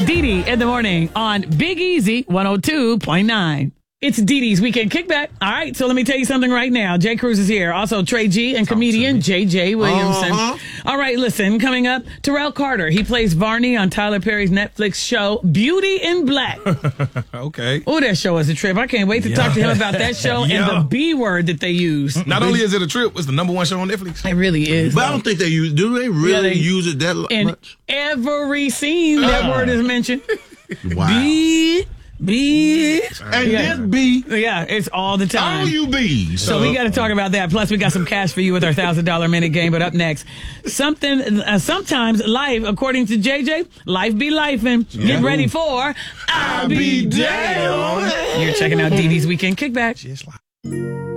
Dee Dee in the morning on Big Easy 102.9. It's Dee Dee's Weekend Kickback. All right, so let me tell you something right now. Jay Cruz is here. Also, Trey G and comedian JJ Williamson. All right, listen, coming up, Terrell Carter. He plays Varney on Tyler Perry's Netflix show, Beauty in Black. Okay. Oh, that show is a trip. I can't wait to talk to him about that show and the B word that they use. Not only is it a trip, it's the #1 show on Netflix. It really is. But I don't think they use. Do they really use it that in much? every scene, that word is mentioned. Wow. B. And this B. Yeah, it's all the time. All you B's. So we got to talk about that. Plus, we got some cash for you with our $1,000 minute game. But up next, sometimes life, according to JJ, life be lifing. Get ready for I'll be damned. You're checking out Dee Dee's Weekend Kickback. Just like